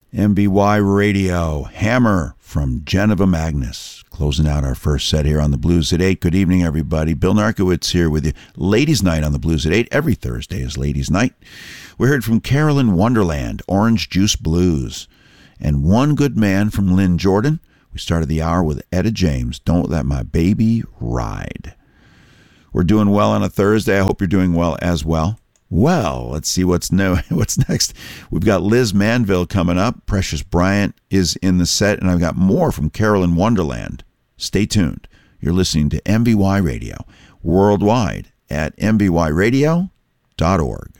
MBY Radio, Hammer from Geneva Magnus. Closing out our first set here on the Blues at 8. Good evening, everybody. Bill Narkowitz here with you. Ladies' Night on the Blues at 8. Every Thursday is Ladies' Night. We heard from Carolyn Wonderland, Orange Juice Blues, and One Good Man from Lynn Jordan. We started the hour with Etta James, Don't Let My Baby Ride. We're doing well on a Thursday. I hope you're doing well as well. Well, let's see what's next. We've got Liz Manville coming up. Precious Bryant is in the set, and I've got more from Carolyn Wonderland. Stay tuned. You're listening to MBY Radio, worldwide at mbyradio.org.